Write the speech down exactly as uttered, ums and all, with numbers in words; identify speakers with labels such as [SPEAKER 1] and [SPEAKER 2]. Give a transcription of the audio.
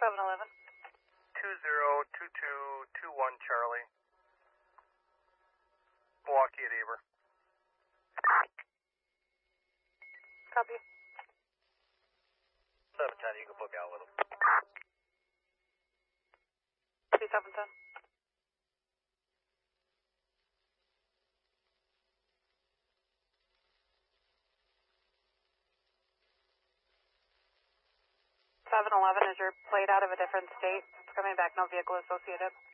[SPEAKER 1] seven eleven.
[SPEAKER 2] two zero two two two one Charlie. Milwaukee at Aber.
[SPEAKER 1] Copy.
[SPEAKER 2] seven ten, you can book out with him.
[SPEAKER 1] Two seven ten. seven eleven, is your plate out of a different state? It's coming back, no vehicle associated.